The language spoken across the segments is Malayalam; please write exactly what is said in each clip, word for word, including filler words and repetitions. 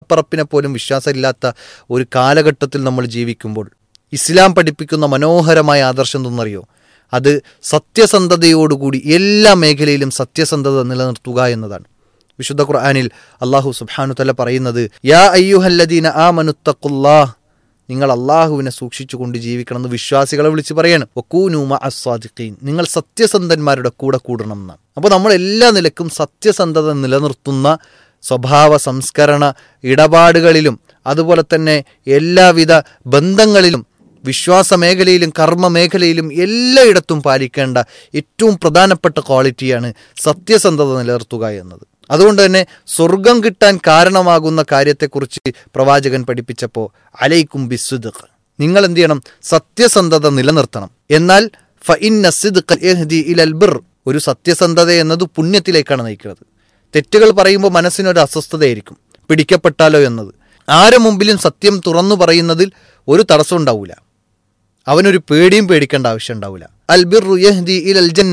കൂടപ്പറപ്പിനെ പോലും വിശ്വാസമില്ലാത്ത ഒരു കാലഘട്ടത്തിൽ നമ്മൾ ജീവിക്കുമ്പോൾ ഇസ്ലാം പഠിപ്പിക്കുന്ന മനോഹരമായ ആദർശം എന്തെന്നറിയോ? അത് സത്യസന്ധതയോടുകൂടി എല്ലാ മേഖലയിലും സത്യസന്ധത നിലനിർത്തുക എന്നതാണ്. വിശുദ്ധ ഖുർആനിൽ അല്ലാഹു സുബ്ഹാനഹു വ തആല പറയുന്നത്, യാ അയ്യുഹല്ലദീന ആമനുത്തഖുല്ലാഹ്, നിങ്ങൾ അള്ളാഹുവിനെ സൂക്ഷിച്ചുകൊണ്ട് ജീവിക്കണം എന്ന് വിശ്വാസികളെ വിളിച്ച് പറയാണ്. വകൂനൂ മഅസ് സാദിഖീൻ, നിങ്ങൾ സത്യസന്ധന്മാരുടെ കൂടെ കൂടണം എന്നാണ്. അപ്പോൾ നമ്മൾ എല്ലാ നിലക്കും സത്യസന്ധത നിലനിർത്തുന്ന സ്വഭാവ സംസ്കരണ ഇടപാടുകളിലും അതുപോലെ തന്നെ എല്ലാവിധ ബന്ധങ്ങളിലും വിശ്വാസ മേഖലയിലും കർമ്മ മേഖലയിലും എല്ലായിടത്തും പാലിക്കേണ്ട ഏറ്റവും പ്രധാനപ്പെട്ട ക്വാളിറ്റിയാണ് സത്യസന്ധത നിലനിർത്തുക എന്നത്. അതുകൊണ്ട് തന്നെ സ്വർഗം കിട്ടാൻ കാരണമാകുന്ന കാര്യത്തെക്കുറിച്ച് പ്രവാചകൻ പഠിപ്പിച്ചപ്പോൾ അലൈക്കും ബിസ്സുദ്ഖ്, നിങ്ങൾ എന്ത് ചെയ്യണം? സത്യസന്ധത നിലനിർത്തണം. എന്നാൽ ഫഇന്ന സിദ്ഖ യഹ്ദി ഇലൽ ബിർ, ഒരു സത്യസന്ധത എന്നത് പുണ്യത്തിലേക്കാണ് നയിക്കുന്നത്. തെറ്റുകൾ പറയുമ്പോൾ മനസ്സിനൊരു അസ്വസ്ഥതയായിരിക്കും, പിടിക്കപ്പെട്ടാലോ എന്നത്. ആരുടെ മുമ്പിലും സത്യം തുറന്നു പറയുന്നതിൽ ഒരു തടസ്സം ഉണ്ടാവില്ല, അവനൊരു പേടിയും പേടിക്കേണ്ട ആവശ്യം ഉണ്ടാവില്ല. അൽ ബിർറു യഹ്ദി ഇലൽ ജന്ന,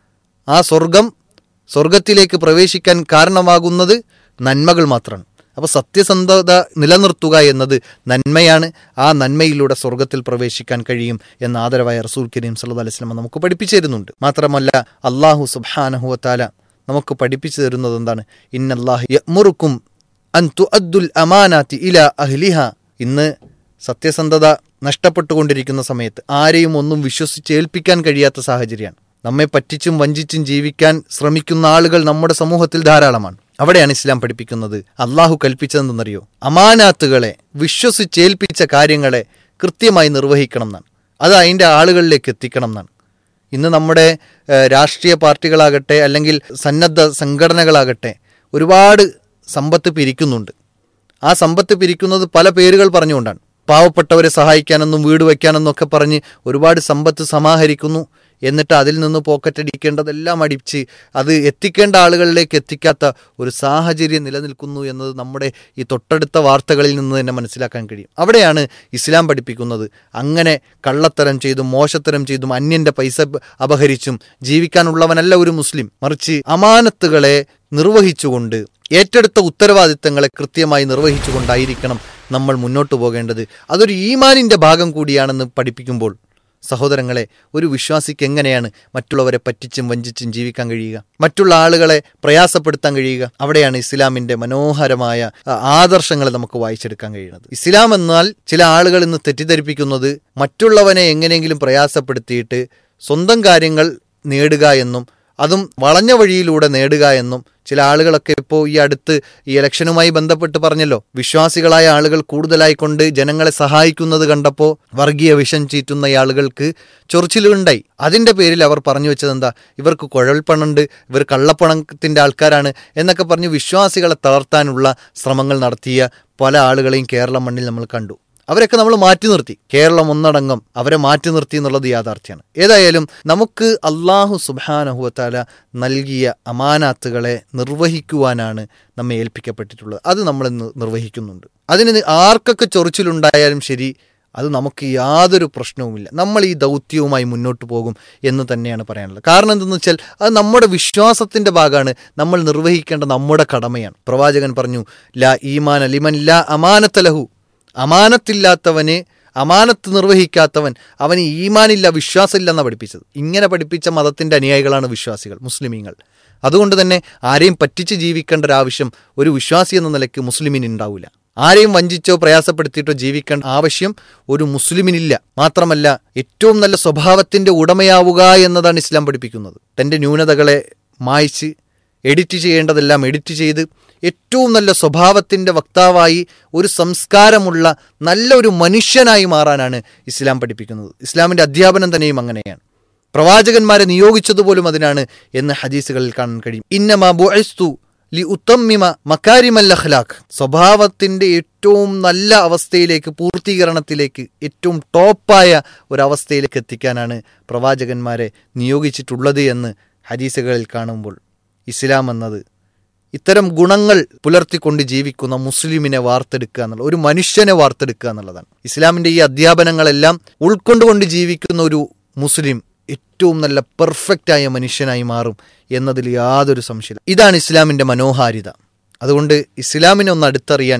ആ സ്വർഗം സ്വർഗത്തിലേക്ക് പ്രവേശിക്കാൻ കാരണമാകുന്നത് നന്മകൾ മാത്രമാണ്. അപ്പോൾ സത്യസന്ധത നിലനിർത്തുക എന്നത് നന്മയാണ്. ആ നന്മയിലൂടെ സ്വർഗത്തിൽ പ്രവേശിക്കാൻ കഴിയും എന്ന് ആദരവായ റസൂൽ കരീം സല്ലല്ലാഹു അലൈഹി വസല്ലം നമുക്ക് പഠിപ്പിച്ചു തരുന്നുണ്ട്. മാത്രമല്ല അല്ലാഹു സുബ്ഹാനഹു വ തആല നമുക്ക് പഠിപ്പിച്ചു തരുന്നത് എന്താണ്? ഇന്നല്ലാഹ യഅ്മുറുക്കും അൻ തുഅദ്ദുൽ അമാനാതി ഇലാ അഹ്ലിഹ. ഇന്ന് സത്യസന്ധത നഷ്ടപ്പെട്ടുകൊണ്ടിരിക്കുന്ന സമയത്ത് ആരെയും ഒന്നും വിശ്വസിച്ച് ഏൽപ്പിക്കാൻ കഴിയാത്ത സാഹചര്യമാണ്. നമ്മെ പറ്റിച്ചും വഞ്ചിച്ചും ജീവിക്കാൻ ശ്രമിക്കുന്ന ആളുകൾ നമ്മുടെ സമൂഹത്തിൽ ധാരാളമാണ്. അവിടെയാണ് ഇസ്ലാം പഠിപ്പിക്കുന്നത്, അള്ളാഹു കൽപ്പിച്ചതെന്നറിയോ? അമാനാത്തുകളെ, വിശ്വസിച്ചേൽപ്പിച്ച കാര്യങ്ങളെ കൃത്യമായി നിർവഹിക്കണം എന്നാണ്. അത് അതിൻ്റെ ആളുകളിലേക്ക് എത്തിക്കണം എന്നാണ്. ഇന്ന് നമ്മുടെ രാഷ്ട്രീയ പാർട്ടികളാകട്ടെ അല്ലെങ്കിൽ സന്നദ്ധ സംഘടനകളാകട്ടെ ഒരുപാട് സമ്പത്ത് പിരിക്കുന്നുണ്ട്. ആ സമ്പത്ത് പിരിക്കുന്നത് പല പേരുകൾ പറഞ്ഞുകൊണ്ടാണ്. പാവപ്പെട്ടവരെ സഹായിക്കാനെന്നും വീട് വയ്ക്കാനെന്നും ഒക്കെ പറഞ്ഞ് ഒരുപാട് സമ്പത്ത് സമാഹരിക്കുന്നു. എന്നിട്ട് അതിൽ നിന്ന് പോക്കറ്റടിക്കേണ്ടതെല്ലാം അടിച്ച് അത് എത്തിക്കേണ്ട ആളുകളിലേക്ക് എത്തിക്കാത്ത ഒരു സാഹചര്യം നിലനിൽക്കുന്നു എന്നത് നമ്മുടെ ഈ തൊട്ടടുത്ത വാർത്തകളിൽ നിന്ന് തന്നെ മനസ്സിലാക്കാൻ കഴിയും. അവിടെയാണ് ഇസ്ലാം പഠിപ്പിക്കുന്നത്, അങ്ങനെ കള്ളത്തരം ചെയ്തും മോശത്തരം ചെയ്തും അന്യൻ്റെ പൈസ അപഹരിച്ചും ജീവിക്കാനുള്ളവനല്ല ഒരു മുസ്ലിം. മറിച്ച് അമാനത്തുകളെ നിർവഹിച്ചുകൊണ്ട് ഏറ്റെടുത്ത ഉത്തരവാദിത്തങ്ങളെ കൃത്യമായി നിർവഹിച്ചുകൊണ്ടായിരിക്കണം നമ്മൾ മുന്നോട്ട് പോകേണ്ടത്. അതൊരു ഈമാനിൻ്റെ ഭാഗം കൂടിയാണെന്ന് പഠിപ്പിക്കുമ്പോൾ സഹോദരങ്ങളെ, ഒരു വിശ്വാസിക്ക് എങ്ങനെയാണ് മറ്റുള്ളവരെ പറ്റിച്ചും വഞ്ചിച്ചും ജീവിക്കാൻ കഴിയുക, മറ്റുള്ള ആളുകളെ പ്രയാസപ്പെടുത്താൻ കഴിയുക? അവിടെയാണ് ഇസ്ലാമിൻ്റെ മനോഹരമായ ആദർശങ്ങളെ നമുക്ക് വായിച്ചെടുക്കാൻ കഴിയുന്നത്. ഇസ്ലാം എന്നാൽ ചില ആളുകൾ ഇന്ന് തെറ്റിദ്ധരിപ്പിക്കുന്നത് മറ്റുള്ളവനെ എങ്ങനെയെങ്കിലും പ്രയാസപ്പെടുത്തിയിട്ട് സ്വന്തം കാര്യങ്ങൾ നേടുക എന്നും അതും വളഞ്ഞ വഴിയിലൂടെ നേടുക എന്നും ചില ആളുകളൊക്കെ ഇപ്പോൾ ഈ അടുത്ത് ഈ ഇലക്ഷനുമായി ബന്ധപ്പെട്ട് പറഞ്ഞല്ലോ, വിശ്വാസികളായ ആളുകൾ കൂടുതലായിക്കൊണ്ട് ജനങ്ങളെ സഹായിക്കുന്നത് കണ്ടപ്പോൾ വർഗീയ വിഷം ചീറ്റുന്ന ആളുകൾക്ക് ചൊറിച്ചിലുണ്ടായി. അതിൻ്റെ പേരിൽ അവർ പറഞ്ഞു വെച്ചത് എന്താ? ഇവർക്ക് കുഴൽപ്പണുണ്ട്, ഇവർ കള്ളപ്പണത്തിൻ്റെ ആൾക്കാരാണ് എന്നൊക്കെ പറഞ്ഞ് വിശ്വാസികളെ തളർത്താനുള്ള ശ്രമങ്ങൾ നടത്തിയ പല ആളുകളെയും കേരള മണ്ണിൽ നമ്മൾ കണ്ടു. അവരൊക്കെ നമ്മൾ മാറ്റി നിർത്തി. കേരളം ഒന്നടങ്കം അവരെ മാറ്റി നിർത്തി എന്നുള്ളത് യാഥാർത്ഥ്യമാണ്. ഏതായാലും നമുക്ക് അല്ലാഹു സുബ്ഹാനഹു വ തആല നൽകിയ അമാനാത്തുകളെ നിർവഹിക്കുവാനാണ് നമ്മെ ഏൽപ്പിക്കപ്പെട്ടിട്ടുള്ളത്. അത് നമ്മൾ നിർവഹിക്കുന്നുണ്ട്. അതിന് ആർക്കൊക്കെ ചൊറിച്ചിലുണ്ടായാലും ശരി, അത് നമുക്ക് യാതൊരു പ്രശ്നവുമില്ല. നമ്മൾ ഈ ദൗത്യവുമായി മുന്നോട്ട് പോകും എന്ന് തന്നെയാണ് പറയാനുള്ളത്. കാരണം എന്തെന്ന് വെച്ചാൽ അത് നമ്മുടെ വിശ്വാസത്തിൻ്റെ ഭാഗമാണ്, നമ്മൾ നിർവഹിക്കേണ്ട നമ്മുടെ കടമയാണ്. പ്രവാചകൻ പറഞ്ഞു, ലാ ഈമാന ലിമൻ ലാ അമാനത ലഹു, അമാനത്തില്ലാത്തവന്, അമാനത്ത് നിർവഹിക്കാത്തവൻ, അവന് ഈമാനില്ല, വിശ്വാസമില്ല എന്നാണ് പഠിപ്പിച്ചത്. ഇങ്ങനെ പഠിപ്പിച്ച മതത്തിൻ്റെ അനുയായികളാണ് വിശ്വാസികൾ, മുസ്ലിമീങ്ങൾ. അതുകൊണ്ട് തന്നെ ആരെയും പറ്റിച്ച് ജീവിക്കേണ്ട ഒരാവശ്യം ഒരു വിശ്വാസി എന്ന നിലയ്ക്ക് മുസ്ലിമിന് ഉണ്ടാവില്ല. ആരെയും വഞ്ചിച്ചോ പ്രയാസപ്പെടുത്തിയിട്ടോ ജീവിക്കേണ്ട ആവശ്യം ഒരു മുസ്ലിമിനില്ല. മാത്രമല്ല ഏറ്റവും നല്ല സ്വഭാവത്തിൻ്റെ ഉടമയാവുക എന്നതാണ് ഇസ്ലാം പഠിപ്പിക്കുന്നത്. തൻ്റെ ന്യൂനതകളെ മായ്ച്ച് എഡിറ്റ് ചെയ്യേണ്ടതെല്ലാം എഡിറ്റ് ചെയ്ത് ഏറ്റവും നല്ല സ്വഭാവത്തിൻ്റെ വക്താവായി ഒരു സംസ്കാരമുള്ള നല്ല ഒരു മനുഷ്യനായി മാറാനാണ് ഇസ്ലാം പഠിപ്പിക്കുന്നത്. ഇസ്ലാമിൻ്റെ അധ്യാപനം തന്നെയും അങ്ങനെയാണ്. പ്രവാചകന്മാരെ നിയോഗിച്ചതുപോലും അതിനാണ് എന്ന് ഹദീസുകളിൽ കാണാൻ കഴിയും. ഇന്നമാ ബുഇസ്തു ലി ഉത്തമ്മിമ മകാരിമൽ അഖ്ലാഖ്, സ്വഭാവത്തിൻ്റെ ഏറ്റവും നല്ല അവസ്ഥയിലേക്ക്, പൂർത്തീകരണത്തിലേക്ക്, ഏറ്റവും ടോപ്പായ ഒരവസ്ഥയിലേക്ക് എത്തിക്കാനാണ് പ്രവാചകന്മാരെ നിയോഗിച്ചിട്ടുള്ളത് എന്ന് ഹദീസുകളിൽ കാണുമ്പോൾ ഇസ്ലാം എന്നത് ഇത്തരം ഗുണങ്ങൾ പുലർത്തിക്കൊണ്ട് ജീവിക്കുന്ന മുസ്ലിമിനെ വാർത്തെടുക്കുക എന്നുള്ള, ഒരു മനുഷ്യനെ വാർത്തെടുക്കുക എന്നുള്ളതാണ്. ഇസ്ലാമിൻ്റെ ഈ അധ്യാപനങ്ങളെല്ലാം ഉൾക്കൊണ്ടുകൊണ്ട് ജീവിക്കുന്ന ഒരു മുസ്ലിം ഏറ്റവും നല്ല പെർഫെക്റ്റായ മനുഷ്യനായി മാറും എന്നതിൽ യാതൊരു സംശയമില്ല. ഇതാണ് ഇസ്ലാമിൻ്റെ മനോഹാരിത. അതുകൊണ്ട് ഇസ്ലാമിനെ ഒന്ന് അടുത്തറിയാൻ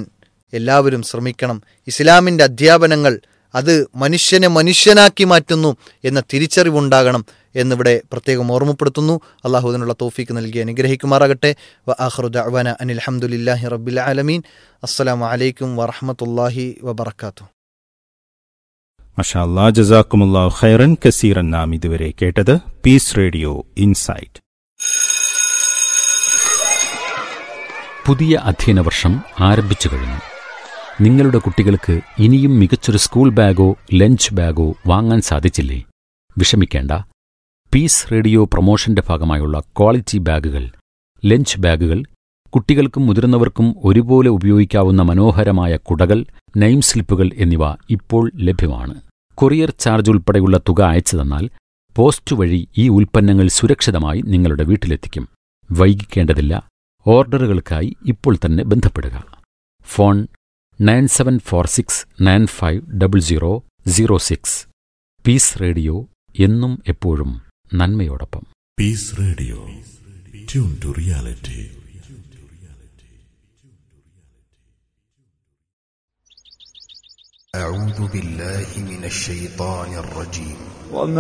എല്ലാവരും ശ്രമിക്കണം. ഇസ്ലാമിൻ്റെ അധ്യാപനങ്ങൾ അത് മനുഷ്യനെ മനുഷ്യനാക്കി മാറ്റുന്നു എന്ന തിരിച്ചറിവുണ്ടാകണം എന്നിവിടെ പ്രത്യേകം ഓർമ്മപ്പെടുത്തുന്നു. അള്ളാഹു അതിനുള്ള തൗഫീക്ക് നൽകി അനുഗ്രഹിക്കുമാറാകട്ടെ. വ ആഖിറു ദഅ്വാന അനിൽ ഹംദുലില്ലാഹി റബ്ബിൽ ആലമീൻ. അസ്സലാമു അലൈക്കും വറഹ്മത്തുള്ളാഹി വബറകാതുഹു. മാഷാ അല്ലാഹ്, ജസാക്കുമുല്ലാഹു ഖൈറൻ കസീറൻ. നാം ഇതുവരെ കേട്ടത് പീസ് റേഡിയോ ഇൻസൈറ്റ്. പുതിയ അധ്യയന വർഷം ആരംഭിച്ചു കഴിഞ്ഞു. നിങ്ങളുടെ കുട്ടികൾക്ക് ഇനിയും മികച്ചൊരു സ്കൂൾ ബാഗോ ലഞ്ച് ബാഗോ വാങ്ങാൻ സാധിച്ചില്ലേ? വിഷമിക്കേണ്ട. പീസ് റേഡിയോ പ്രൊമോഷന്റെ ഭാഗമായുള്ള ക്വാളിറ്റി ബാഗുകൾ, ലഞ്ച് ബാഗുകൾ, കുട്ടികൾക്കും മുതിർന്നവർക്കും ഒരുപോലെ ഉപയോഗിക്കാവുന്ന മനോഹരമായ കുടകൾ, നെയിം സ്ലിപ്പുകൾ എന്നിവ ഇപ്പോൾ ലഭ്യമാണ്. കൊറിയർ ചാർജ് ഉൾപ്പെടെയുള്ള തുക അയച്ചു തന്നാൽ പോസ്റ്റ് വഴി ഈ ഉൽപ്പന്നങ്ങൾ സുരക്ഷിതമായി നിങ്ങളുടെ വീട്ടിലെത്തിക്കും. വൈകിക്കേണ്ടതില്ല. ഓർഡറുകൾക്കായി ഇപ്പോൾ തന്നെ ബന്ധപ്പെടുക. Phone nine seven four six nine five double zero zero six. Piece radio എന്നും എപ്പോഴും നന്മയോടൊപ്പം. Piece radio, tune to reality. أعوذ بالله من الشيطان الرجيم.